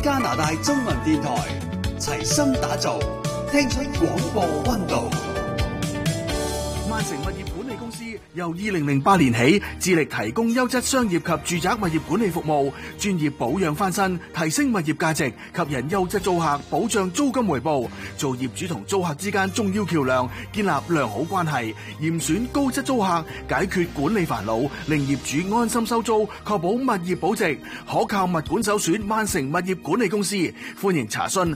加拿大中文電台，齊心打造，聽出廣播溫度。 萬城物業管理公司由2008年起致力提供優質商業及住宅物業管理服務，專業保養翻新，提升物業價值，吸引優質租客，保障租金回報，做業主同租客之間重要橋樑，建立良好關係，嚴選高質租客，解決管理煩惱，令業主安心收租，確保物業保值，可靠物管首選萬城物業管理公司。歡迎查詢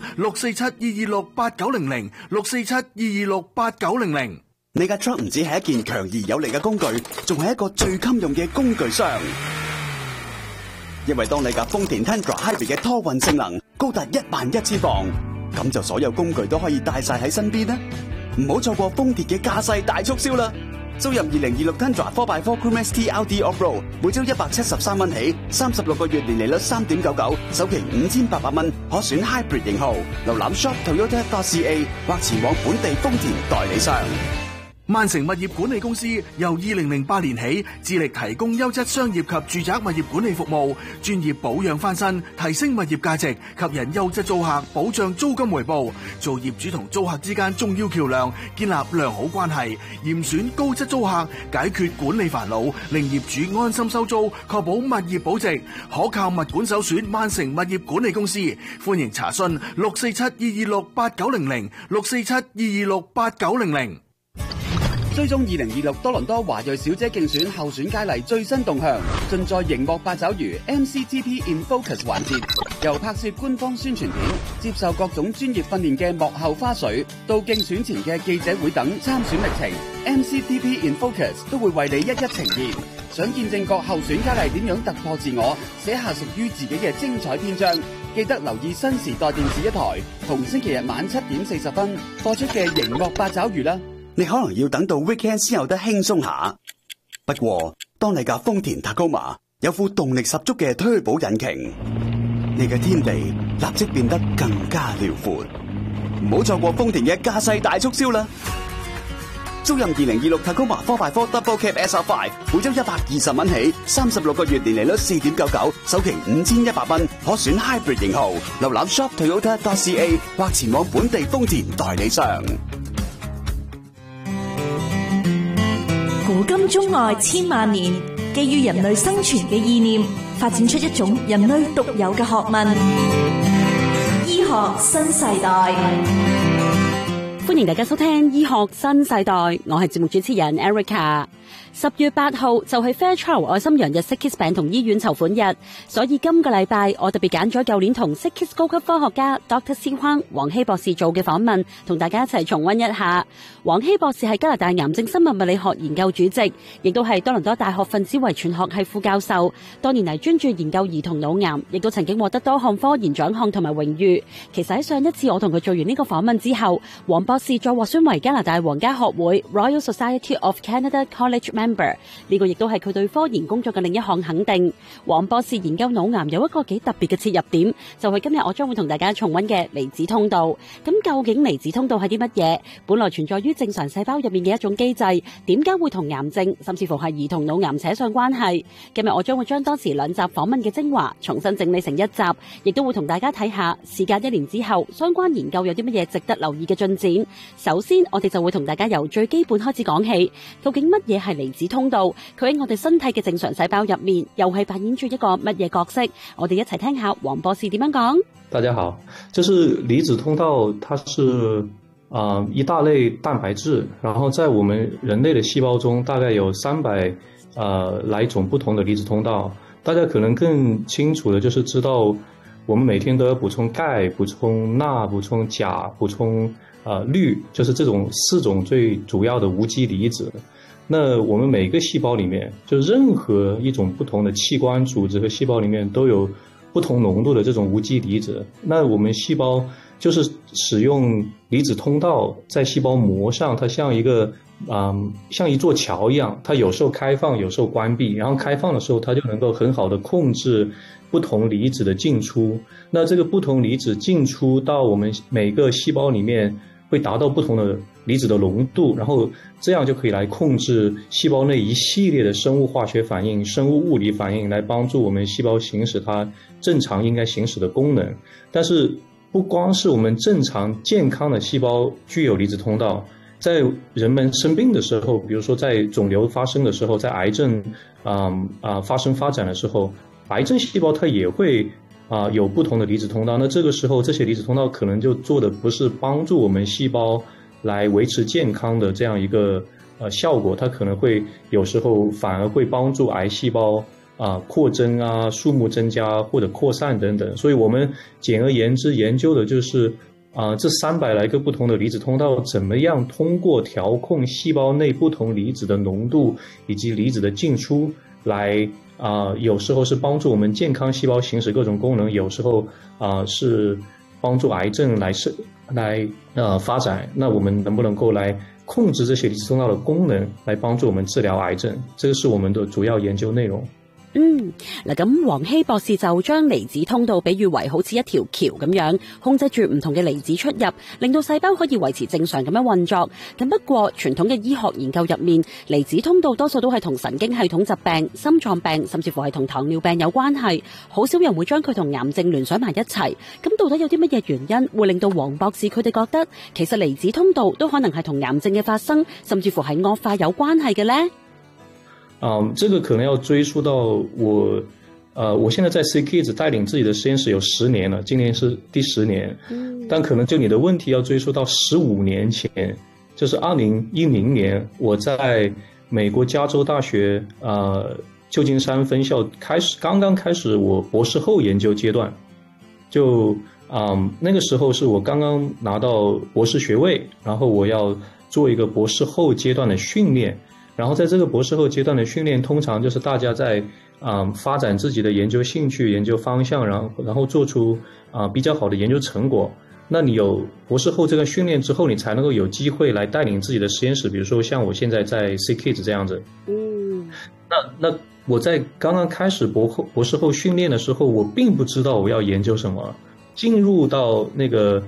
647-226-8900 647-226-8900。 你架 truck 唔止係一件強而有力嘅工具，仲係一個最襟用嘅工具箱。因為當你架豐田 Tundra Hybrid 嘅拖運性能高達11000磅，咁就所有工具都可以帶晒喺身邊啦。唔好錯過豐田嘅架勢大促銷啦！租入2026 Tundra 4x4 Crew ST LT Off-Road， 每周173蚊起，36個月年利率 3.99%， 首期5800蚊，可選 Hybrid 型號。瀏覽 shop Toyota.ca 或前往本地豐田代理商。 萬城物業管理公司由2008年起致力提供優質商業及住宅物業管理服務，專業保養翻新，提升物業價值，吸引優質租客，保障租金回報，做業主同租客之間重要橋樑，建立良好關係，嚴選高質租客，解決管理煩惱，令業主安心收租，確保物業保值，可靠物管首選萬城物業管理公司。歡迎查詢647-226-8900 647-226-8900。 追蹤2026多倫多華裔小姐競選候選佳麗最新動向，盡在熒幕八爪魚 MCTP in Focus 環節，由拍攝官方宣傳片、接受各種專業訓練嘅幕後花絮，到競選前嘅記者會等參選歷程 ，MCTP in Focus 都會為你一一呈現。想見證各候選佳麗點樣突破自我，寫下屬於自己嘅精彩篇章，記得留意新時代電視一台，逢星期日晚7點40分播出嘅熒幕八爪魚啦。你可能要等到 weekend 先有得輕鬆下，不過當你架豐田 Tacoma 有副動力十足嘅推保引擎，你嘅天地立即變得更加遼闊。唔好錯過豐田嘅駕駛大促銷啦！租任2026 Tacoma 4x4 Double Cab SR5， 每周120蚊起，36個月年利率 4.99%， 首期5100蚊，可選 Hybrid 型號。瀏覽 shop Toyota.ca 或前往本地豐田代理商。 古今中外千萬年，基於人類生存嘅意念，發展出一種人類獨有嘅學問——醫學新世代。 歡迎大家收聽醫學新世代，我係節目主持人 Erica。10月8號就係 Fairchild 愛心洋日 Sickkids 病童醫院籌款日，所以今個禮拜我特別揀咗舊年同 Sickkids 高級科學家 Dr. C. Huang 黃希博士做嘅訪問，同大家一齊重溫一下。黃希博士係加拿大癌症生物物理學研究主席，亦都係多倫多大學分子遺傳學系副教授，多年嚟專注研究兒童腦癌，亦都曾經獲得多項科研獎項同埋榮譽。其實喺上一次我同佢做完呢個訪問之後，黃博士再獲選為加拿大皇家學會 Royal Society of Canada College Member， 呢個亦都係佢對科研工作嘅另一項肯定。黃博士研究腦癌有一個幾特別嘅切入點，就係今日我將會同大家重溫嘅離子通道。咁究竟離子通道係啲乜嘢？本來存在於正常細胞入面嘅一種機制，點解會同癌症甚至乎係兒童腦癌扯上關係？今日我將會將當時2集訪問嘅精華重新整理成1集，亦都會同大家睇下事隔1年之後相關研究有啲乜嘢值得留意嘅進展。首先我哋就會同大家由最基本開始講起，究竟乜嘢係離子通道？佢喺我哋身體嘅正常細胞入面又係扮演住一個乜嘢角色？我哋一齊聽下黃博士點樣講。 大家好，就是離子通道，它是一大類蛋白質，然後在我們人類的細胞中大概有300來種不同的離子通道。大家可能更清楚的就是知道我們每天都要補充鈣、補充鈉、補充鉀、補充氯，就是這種4種最主要的無機離子。那我們每個細胞裡面，就任何一種不同的器官組織和細胞裡面都有不同濃度的這種無機離子。那我們細胞就是使用離子通道在細胞膜上，它像一個像一座橋一樣，它有時候開放，有時候關閉。然後開放的時候，它就能夠很好的控制不同離子的進出。那這個不同離子進出到我們每個細胞裡面，會達到不同的離子的濃度，然後這樣就可以來控制細胞內一系列的生物化學反應、生物物理反應，來幫助我們細胞行使它正常应该行使的功能。但是不光是我们正常健康的细胞具有离子通道，在人们生病的时候，比如说在肿瘤发生的时候，在癌症发展的时候，癌症细胞它也会有不同的离子通道。那这个时候这些离子通道可能就做的不是帮助我们细胞来维持健康的这样一个效果，它可能会有时候反而会帮助癌细胞扩增数目增加或者扩散等等。所以我们简而言之研究的就是这300来个不同的离子通道怎么样通过调控细胞内不同离子的浓度以及离子的进出来有时候是帮助我们健康细胞行使各种功能，有时候是帮助癌症来发展。那我们能不能够来控制这些离子通道的功能，来幫助我們治療癌症？這個是我們的主要研究內容。 嗱，咁黃希博士就將離子通道比喻為好似一條橋咁樣，控制住唔同嘅離子出入，令到細胞可以維持正常咁樣運作。咁不過傳統嘅醫學研究入面，離子通道多數都係同神經系統疾病、心臟病，甚至乎係同糖尿病有關係，好少人會將佢同癌症聯想埋一齊。咁到底有啲乜嘢原因會令到黃博士佢哋覺得其實離子通道都可能係同癌症嘅發生，甚至乎係惡化有關係嘅呢？ 這個可能要追溯到我現在在 CKids 帶領自己的實驗室有10年了，今年是第10年，但可能就你的問題要追溯到15年前，就是2010年，我在美國加州大學舊金山分校剛剛開始我博士後研究階段，就那個時候是我剛剛拿到博士學位，然後我要做一個博士後階段的訓練。然後在這個博士後階段的訓練，通常就是大家在發展自己的研究興趣、研究方向，然後做出比較好的研究成果。那你有博士後這個訓練之後，你才能夠有機會來帶領自己的實驗室，比如說像我現在在 CKids 這樣子。那我在剛剛開始博士後訓練的時候，我並不知道我要研究什麼。進入到那個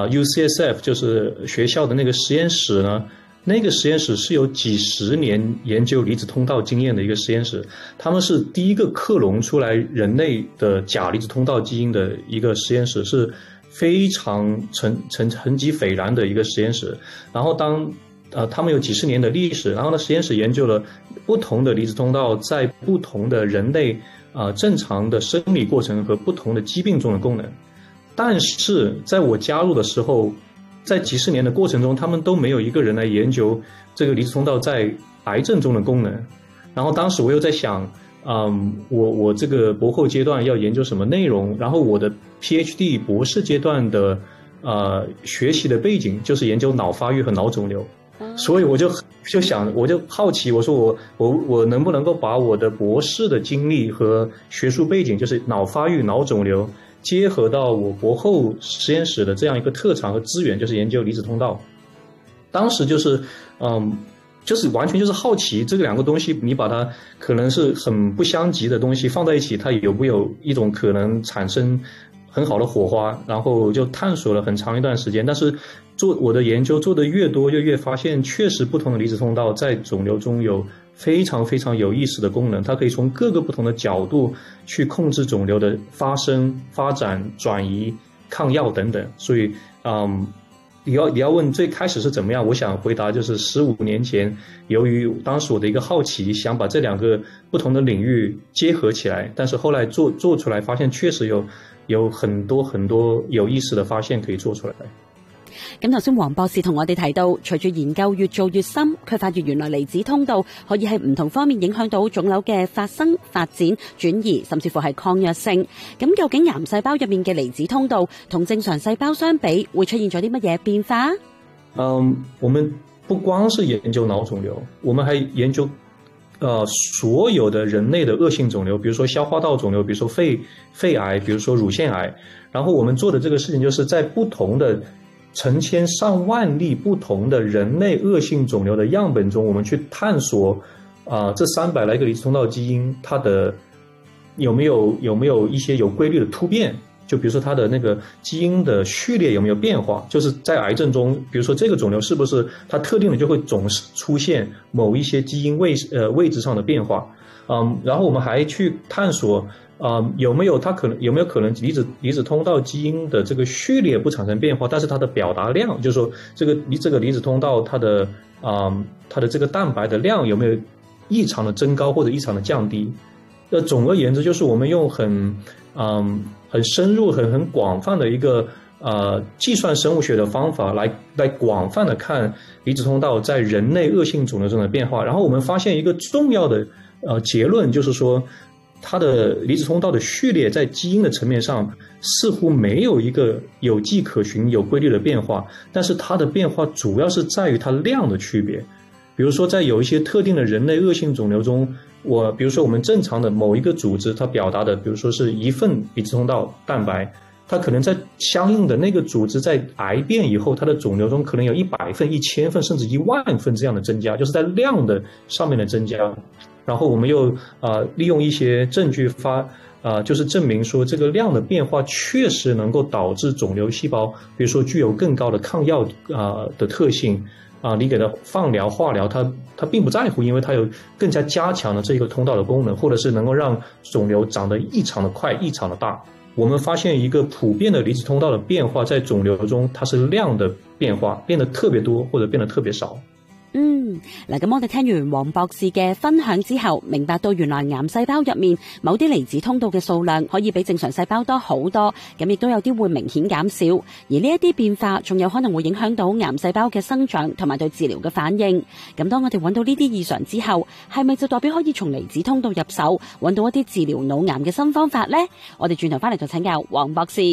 UCSF 就是學校的那個實驗室呢，那個實驗室是有幾十年研究離子通道經驗的一個實驗室，他們是第一個克隆出來人類的假離子通道基因的一個實驗室，是非常成績斐然的一個實驗室。然後他們有幾十年的歷史，然後呢實驗室研究了不同的離子通道在不同的人類正常的生理過程和不同的疾病中的功能。但是在我加入的時候，在幾十年的過程中，他們都沒有一個人來研究這個離子通道在癌症中的功能。然後當時我又在想，我這個博後階段要研究什麼內容，然後我的 PhD 博士階段的學習的背景就是研究腦發育和腦腫瘤，所以我就想，我就好奇，我說我能不能夠把我的博士的經歷和學術背景，就是腦發育、腦腫瘤，結合到我博後實驗室的這樣一個特長和資源，就是研究離子通道。當時就是就是完全就是好奇，這個兩個東西你把它可能是很不相及的東西放在一起，它有沒有一種可能產生很好的火花，然後就探索了很長一段時間。但是我的研究做得越多，就越發現確實不同的離子通道在腫瘤中有非常非常有意思的功能，它可以從各個不同的角度去控制腫瘤的發生、發展、轉移、抗藥等等。所以你要問最開始是怎麼樣，我想回答就是15年前，由於當時我的一個好奇，想把這兩個不同的領域結合起來，但是後來做出來發現確實有很多很多有意思的發現可以做出來。 咁頭先黃博士同我哋提到，隨住研究越做越深，佢發現原來離子通道可以喺唔同方面影響到腫瘤嘅發生、發展、轉移，甚至乎係抗藥性。咁究竟癌細胞入面嘅離子通道同正常細胞相比，會出現咗啲乜嘢變化？ 我們不光是研究腦腫瘤，我們還研究所有的人類的惡性腫瘤，比如說消化道腫瘤，比如說肺癌，比如說乳腺癌。然後我們做的這個事情就是在不同的成千上萬例不同的人類惡性腫瘤的樣本中，我們去探索這300來個離子通道基因，它的有沒有一些有規律的突變，就比如說它的那個基因的序列有沒有變化，就是在癌症中，比如說這個腫瘤是不是它特定的就會總是出現某一些基因位置上的變化。然後我們還去探索有没有可能离子通道基因的这个序列不产生变化，但是它的表达量，就是说这个离子通道它的这个蛋白的量有没有异常的增高或者异常的降低？总而言之，就是我们用很深入、很广泛的一个计算生物学的方法来广泛的看离子通道在人类恶性肿瘤中的变化。然后我们发现一个重要的结论，就是说它的离子通道的序列在基因的层面上似乎没有一个有迹可循、有规律的变化，但是它的变化主要是在于它量的区别。比如说在有一些特定的人类恶性肿瘤中，比如说我们正常的某一个组织它表达的，比如说是1份离子通道蛋白，它可能在相应的那个组织在癌变以后，它的肿瘤中可能有100份、1000份甚至10000份这样的增加，就是在量的上面的增加。然后我们又利用一些证据就是证明说这个量的变化确实能够导致肿瘤细胞，比如说具有更高的抗药的特性。你给它放疗、化疗，它并不在乎，因为它有更加加强的这个通道的功能，或者是能够让肿瘤长得异常的快、异常的大。我们发现一个普遍的离子通道的变化，在肿瘤中它是量的变化，变得特別多或者變得特別少。 嗱，咁我哋聽完黃博士嘅分享之後，明白到原來癌細胞入面某啲離子通道嘅數量可以比正常細胞多好多，咁亦都有啲會明顯減少，而呢一啲變化仲有可能會影響到癌細胞嘅生長同埋對治療嘅反應。咁當我哋揾到呢啲異常之後，係咪就代表可以從離子通道入手，揾到一啲治療腦癌嘅新方法呢？我哋轉頭翻嚟就請教黃博士。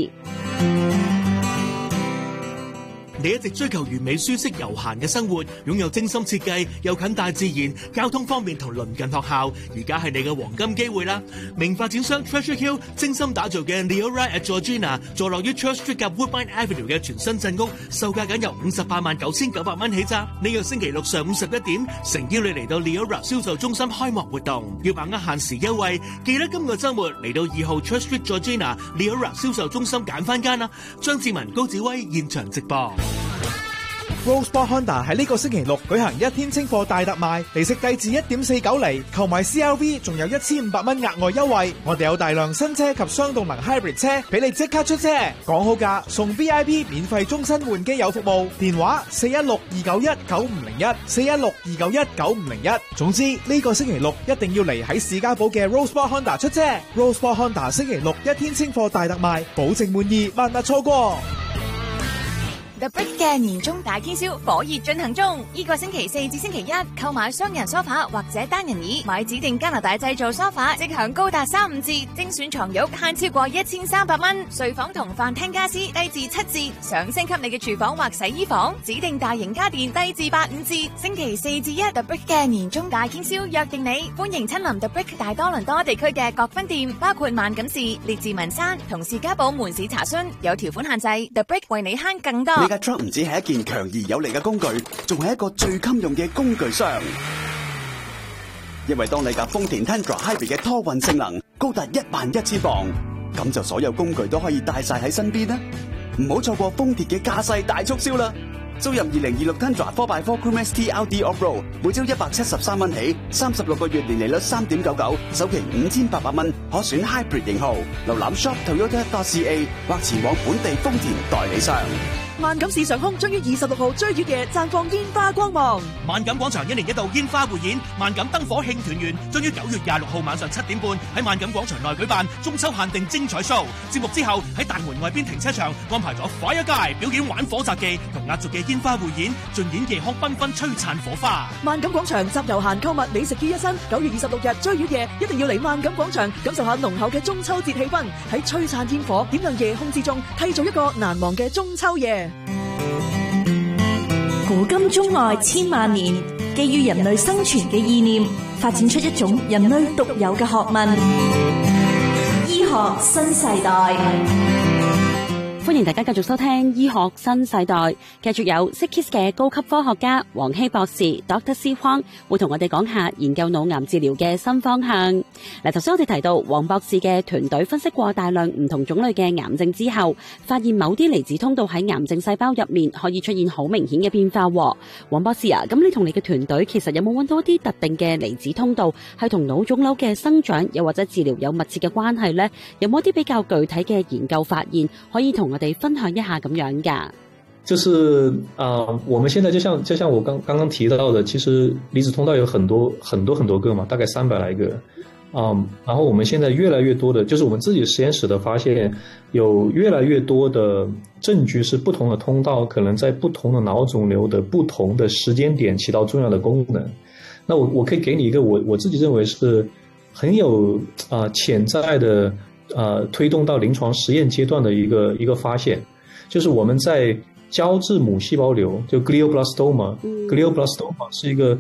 你一直追求完美、舒適、悠閒嘅生活，擁有精心設計又近大自然，交通方便同鄰近學校，而家係你嘅黃金機會啦！名發展商 Treasure Hill 精心打造嘅 Leora at Georgina， 坐落於 Church Street 及 Woodbine Avenue 嘅全新鎮屋，售價僅由589900蚊起咋！呢個星期六上午11點，誠邀你嚟到 Leora 銷售中心開幕活動，要把握限時優惠，記得今個週末嚟到2號 Church Street Georgina Leora 銷售中心揀翻間啦！張志文、高子威現場直播。 Rosebud Honda 喺呢個星期六舉行一天清貨大特賣，利息低至 1.49 厘，購買 CRV 仲有1500蚊額外優惠。我哋有大量新車及雙動能 hybrid 車俾你即刻出車，講好價送 VIP 免費終身換機油服務，電話416-291-9501 416-291-9501。總之呢個星期六一定要嚟喺士嘉堡嘅 Rosebud Honda 出車。Rosebud Honda 星期六一天清貨大特賣，保證滿意，萬勿錯過。 The Brick 嘅年終大傾銷火熱進行中，呢個星期4至星期1購買雙人梳化或者單人椅，買指定加拿大製造梳化即享高達35折，精選床褥慳超過1300蚊，睡房同飯廳家私低至7折，想升級你嘅廚房或洗衣房，指定大型家電低至85折。星期4至1 The Brick 嘅年終大傾銷約定你，歡迎親臨 The Brick 大多倫多地區嘅各分店，包括萬錦市、列治文山同士嘉堡門市查詢，有條款限制。The Brick 為你慳更多。 你嘅 truck 唔止係一件強而有力嘅工具，仲係一個最襟用嘅工具箱。因為當你架豐田 Tundra Hybrid 嘅拖運性能高達11000磅，咁就所有工具都可以帶晒喺身邊啦。唔好錯過豐田嘅駕駛大促銷啦！租入2026 Tundra 4x4 Crew Max T LD Off-Road， 每朝173蚊起，36個月年利率 3.99%， 首期5800蚊，可選 Hybrid 型號。瀏覽 shop.toyota.ca 或前往本地豐田代理商。 萬錦市上空將於26號追月夜綻放煙花光芒。 萬錦廣場1年1度煙花匯演，萬錦燈火慶團圓，將於9月26號晚上7點半喺萬錦廣場內舉辦中秋限定精彩 show。節目之後喺大門外邊停車場安排咗 Fire Guy 表演玩火雜技同壓軸嘅煙花匯演，盡演夜空繽紛璀璨火花。 萬錦廣場集遊閒購物美食於一身，9月26日追月夜一定要嚟萬錦廣場感受下濃厚嘅中秋節氣氛，喺璀璨煙火點亮夜空之中，締造一個難忘嘅中秋夜。 古今中外千萬年，基於人類生存嘅意念，發展出一種人類獨有嘅學問——醫學新世代。 歡迎大家繼續收聽醫學新世代，繼續有 SickKids 嘅高級科學家黃希博士 Dr. C. Huang 會同我哋講下研究腦癌治療嘅新方向。嗱，頭先我哋提到黃博士嘅團隊分析過大量唔同種類嘅癌症之後，發現某啲離子通道喺癌症細胞入面可以出現好明顯嘅變化。黃博士啊，咁你同你嘅團隊其實有冇揾到一啲特定嘅離子通道係同腦腫瘤嘅生長又或者治療有密切嘅關係呢？有冇一啲比較具體嘅研究發現可以同我哋分享一下咁樣噶？ 就是我们现在就像我刚刚提到的，其实离子通道有很多个嘛，大概300来个。然后我们现在越来越多的，就是我们自己实验室的发现，有越来越多的证据是不同的通道可能在不同的脑肿瘤的不同的时间点起到重要的功能。那我可以给你一个我自己认为是很有潜在的推动到临床实验阶段的一个发现，就是我们在胶质母细胞瘤，就 glioblastoma，glioblastoma 是一个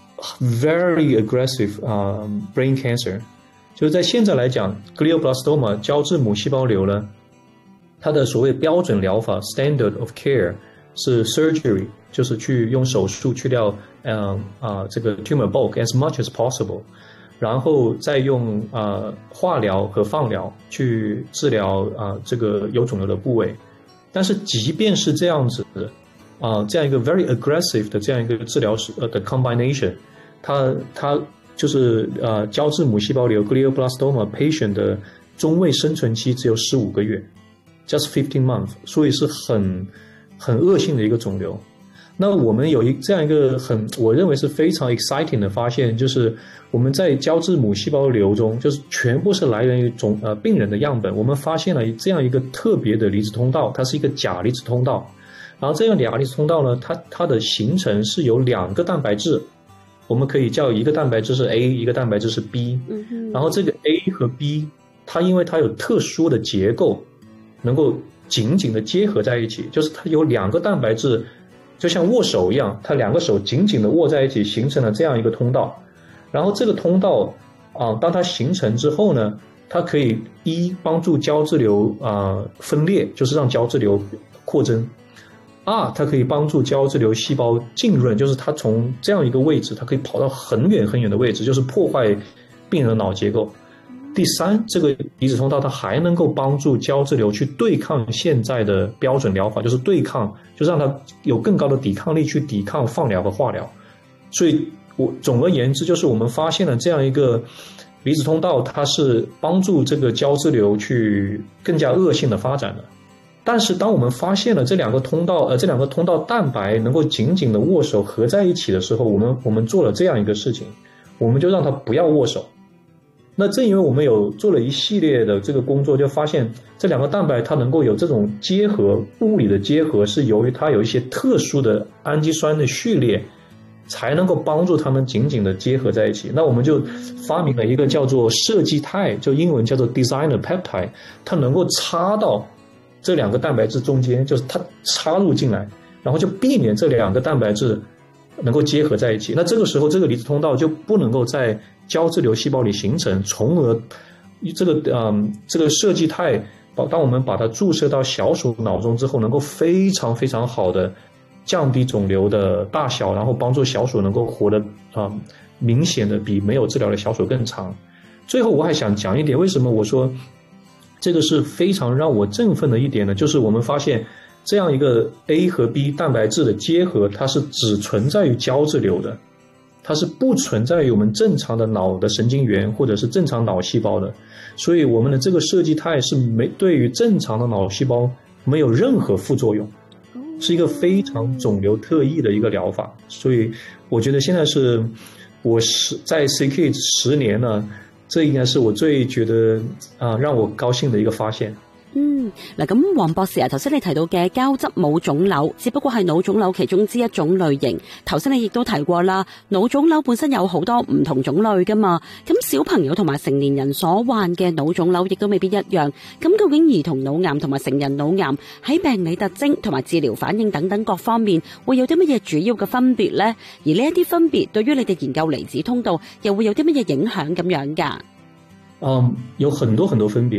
very aggressive brain cancer， 就是在现在来讲 glioblastoma 胶质母细胞瘤呢，它的所谓标准疗法 standard of care 是 surgery， 就是去用手术去掉这个 tumor bulk as much as possible， 然后再用化疗和放疗去治疗这个有肿瘤的部位。但是即便是这样子的这样一个 very aggressive 的这样一个治疗的 combination， 它就是胶质母细胞瘤 glioblastoma patient 的中位生存期只有15个月 just 15 months， 所以是很恶性的一个肿瘤。那我们有这样一个我认为是非常 exciting 的发现，就是我们在胶质母细胞瘤中，就是全部是来源于病人的样本，我们发现了这样一个特别的离子通道，它是一个假离子通道。然后这样假离子通道呢，它的形成是由2个蛋白质，我们可以叫一个蛋白质是 A， 一个蛋白质是 B，然后这个 A 和 B 它因为它有特殊的结构，能够紧紧的结合在一起，就是它有2个蛋白质就像握手一样，它2个手紧紧的握在一起，形成了这样一个通道。然后这个通道当它形成之后呢，它可以帮助胶质瘤分裂，就是让胶质瘤扩增。它可以帮助胶质瘤细胞浸润，就是它从这样一个位置，它可以跑到很远很远的位置，就是破坏病人的脑结构。第3，这个离子通道它还能够帮助胶质瘤去对抗现在的标准疗法，就是对抗，就让它有更高的抵抗力去抵抗放疗和化疗。所以总而言之，就是我们发现了这样一个离子通道，它是帮助这个胶质瘤去更加恶性的发展的。但是当我们发现了这两个通道蛋白能够紧紧的握手合在一起的时候，我们做了这样一个事情，我们就让它不要握手。那正因为我们有做了一系列的这个工作，就发现这2个蛋白它能够有这种结合，物理的结合是由于它有一些特殊的氨基酸的序列才能够帮助它们紧紧的结合在一起。那我们就发明了一个叫做设计肽，就英文叫做 designer peptide， 它能够插到这2个蛋白质中间，就是它插入进来，然后就避免这2个蛋白质能够结合在一起。那这个时候这个离子通道就不能够在胶质瘤细胞里形成，从而这个设计肽当我们把它注射到小鼠脑中之后，能够非常非常好的降低肿瘤的大小，然后帮助小鼠能够活得明显的比没有治疗的小鼠更长。最后我还想讲一点，为什么我说这个是非常让我振奋的一点呢？就是我们发现这样一个 A 和 B 蛋白质的结合，它是只存在于胶质瘤的，它是不存在于我们正常的脑的神经元或者是正常脑细胞的。所以我们的这个设计肽是对于正常的脑细胞没有任何副作用，是一个非常肿瘤特异的一个疗法。所以我觉得现在是我在 SickKids 10年了，这应該是我最覺得讓我高興的一個發現。 嗱，咁黃博士啊，頭先你提到嘅膠質母腫瘤，只不過係腦腫瘤其中之一種類型。頭先你亦都提過啦，腦腫瘤本身有好多唔同種類噶嘛，咁小朋友同埋成年人所患嘅腦腫瘤亦都未必一樣。咁究竟兒童腦癌同埋成人腦癌喺病理特徵同埋治療反應等等各方面會有啲乜嘢主要嘅分別呢？而呢一啲分別對於你哋研究離子通道又會有啲乜嘢影響咁樣㗎？ 有很多很多分別。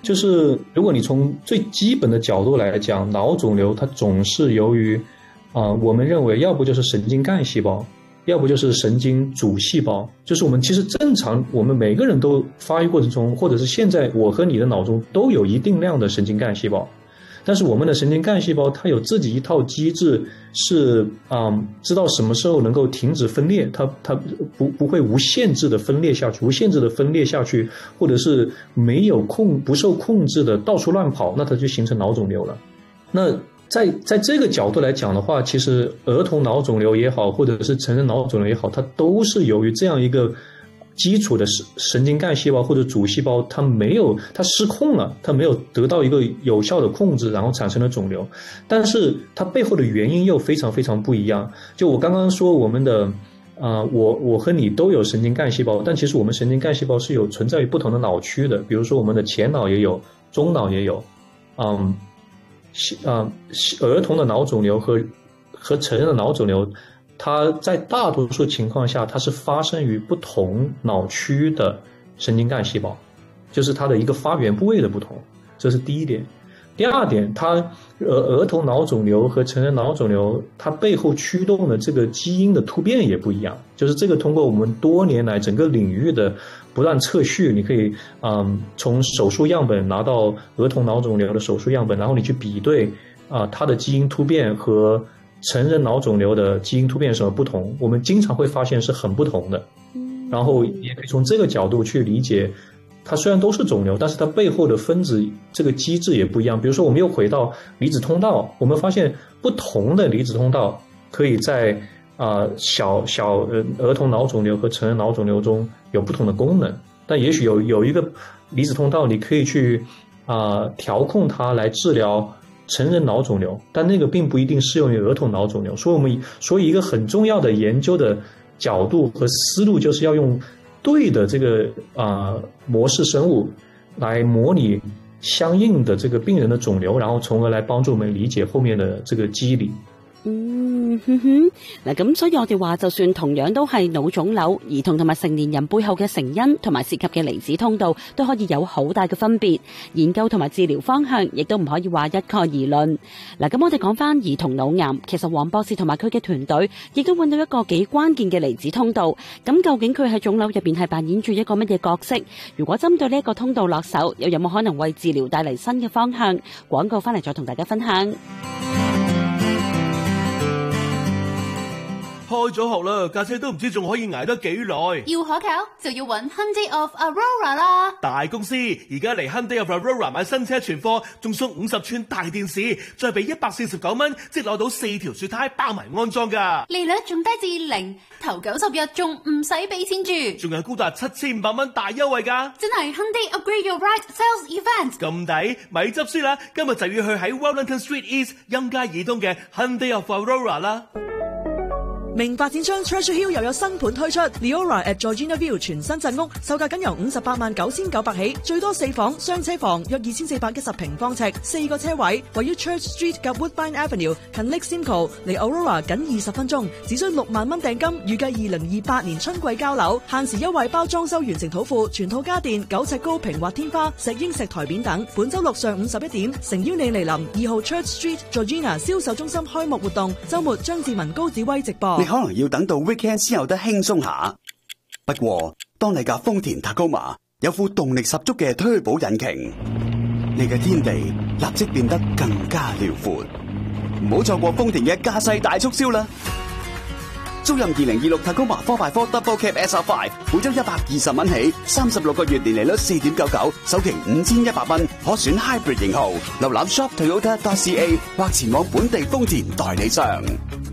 就是如果你从最基本的角度来讲，脑肿瘤它总是由于我们认为要不就是神经干细胞，要不就是神经主细胞，就是我们其实正常我们每个人都发育过程中，或者是现在我和你的脑中都有一定量的神经干细胞，但是我们的神经干细胞它有自己一套机制，是知道什么时候能够停止分裂，它不会无限制的分裂下去，或者是不受控制的到处乱跑，那它就形成脑肿瘤了。那在这个角度来讲的话，其实儿童脑肿瘤也好，或者是成人脑肿瘤也好，它都是由于这样一个基础的神经干细胞或者主细胞它失控了，它没有得到一个有效的控制，然后产生了肿瘤。但是它背后的原因又非常非常不一样。就我刚刚说我们的我和你都有神经干细胞，但其实我们神经干细胞是有存在于不同的脑区的，比如说我们的前脑也有，中脑也有。儿童的脑肿瘤和成人的脑肿瘤，它在大多数情况下它是发生于不同脑区的神经干细胞，就是它的一个发源部位的不同，这是第一点。第二点，儿童脑肿瘤和成人脑肿瘤它背后驱动的这个基因的突变也不一样，就是这个通过我们多年来整个领域的不断测序，你可以从手术样本拿到儿童脑肿瘤的手术样本，然后你去比对它的基因突变和成人脑肿瘤的基因突变有什么不同，我们经常会发现是很不同的。然后也可以从这个角度去理解，它虽然都是肿瘤，但是它背后的分子这个机制也不一样。比如说我们又回到离子通道，我们发现不同的离子通道可以在儿童脑肿瘤和成人脑肿瘤中有不同的功能，但也许有一个离子通道你可以去调控它来治疗成人脑肿瘤，但那个并不一定适用于儿童脑肿瘤。所以一个很重要的研究的角度和思路就是要用对的这个模式生物来模拟相应的这个病人的肿瘤，然后从而来帮助我们理解后面的这个机理。 嗱，咁所以我哋話，就算同樣都係腦腫瘤，兒童同埋成年人背後嘅成因同埋涉及嘅離子通道都可以有好大嘅分別，研究同埋治療方向亦都唔可以話一概而論。嗱，咁我哋講翻兒童腦癌，其實黃博士同埋佢嘅團隊亦都揾到一個幾關鍵嘅離子通道。咁究竟佢喺腫瘤入邊係扮演住一個乜嘢角色？如果針對呢一個通道落手，又有冇可能為治療帶嚟新嘅方向？廣告翻嚟再同大家分享。 開咗學啦，架車都唔知仲可以捱得幾耐。 要可靠就要揾 Hyundai of Aurora 啦。 大公司而家嚟 Hyundai of Aurora 買新車存貨，仲送50寸大電視，再俾149蚊，即攞到4條雪胎包埋安裝㗎。 利率仲低至0，頭90日仲唔使俾錢住， 仲有高達7500蚊大優惠㗎。 真係 Hyundai Upgrade Your Ride Sales Event。 咁抵，咪執輸啦！今日就要去喺 Wellington Street East 欽街以東嘅 Hyundai of Aurora 啦。 名發展商 Treasure Hill 又有新盤推出 Leora at Georgina View 全新鎮屋，售價僅由589900起，最多4房雙車房，約2410平方尺，4個車位，位於 Church Street 及 Woodbine Avenue， 近 Lake Simcoe， 離 Aurora 僅20分鐘，只需6萬蚊訂金，預計2028年春季交樓，限時優惠包裝修完成土庫，全套家電9尺高平滑天花、石英石台面等。本週六上午11點，誠邀你嚟臨2號 Church Street Georgina 銷售中心開幕活動，週末張志文高子威直播。 你可能要等到 weekend 先有得輕鬆下，不過當你架豐田 Tacoma 有副動力十足嘅turbo引擎，你嘅天地立即變得更加遼闊。唔好錯過豐田嘅駕駛大促銷啦！租任2026 Tacoma 4x4 Double Cab SR5， 每週120蚊起，36個月年利率 4.99， 首期5100蚊，可選 Hybrid 型號。瀏覽 shoptoyota.ca 或前往本地豐田代理商。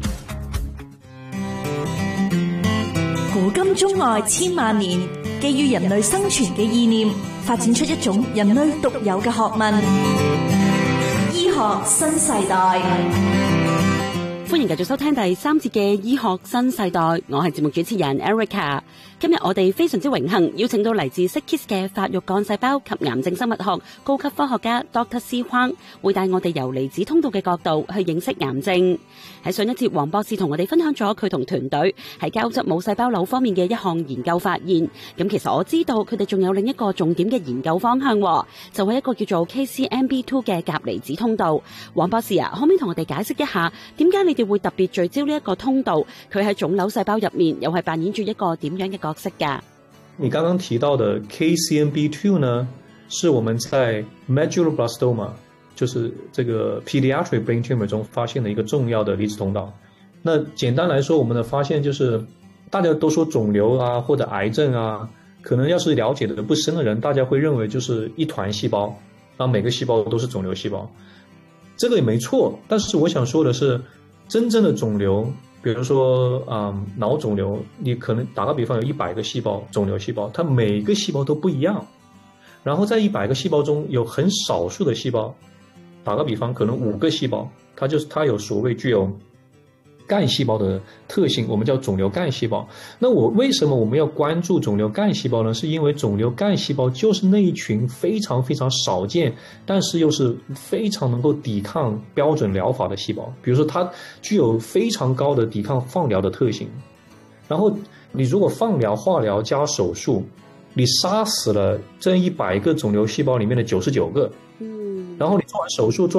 古今中外千萬年，基於人類生存嘅意念，發展出一種人類獨有嘅學問——醫學新世代。 歡迎繼續收聽第3節嘅醫學新世代，我係節目主持人 Erica。今日我哋非常之榮幸邀請到嚟自 SickKids 嘅發育幹細胞及癌症生物學高級科學家 Dr. C. Huang， 會帶我哋由離子通道嘅角度去認識癌症。喺上一節，黃博士同我哋分享咗佢同團隊喺膠質母細胞瘤方面嘅一項研究發現。咁其實我知道佢哋仲有另一個重點嘅研究方向，就係一個叫做 KCNB2 嘅鉀離子通道。黃博士啊，可唔可以同我哋解釋一下，點解你哋會特別聚焦呢一個通道？佢喺腫瘤細胞入面又係扮演住一個點樣嘅角色㗎？ 你剛剛提到的 KCNB2 呢，是我們在 medulloblastoma， 就是這個 pediatric brain tumor 中發現的一個重要的離子通道。那簡單來說，我們的發現就是大家都說腫瘤啊或者癌症啊，可能要是了解的不深的人，大家會認為就是一團細胞，然後每個細胞都是腫瘤細胞。這個也沒錯，但是我想說的是，真正的腫瘤，比如說腦腫瘤，你可能打個比方有100個細胞，腫瘤細胞，它每個細胞都不一樣。然後在100個細胞中有很少數的細胞，打個比方可能5個細胞，它有所謂具有幹細胞的特性，我們叫腫瘤幹細胞。那為什麼我們要關注腫瘤幹細胞呢？是因為腫瘤幹細胞就是那一群非常非常少見，但是又是非常能夠抵抗標準療法的細胞。比如說它具有非常高的抵抗放療的特性，然後你如果放療、化療加手術，你殺死了這100個腫瘤細胞裡面的99個，然後你做完手術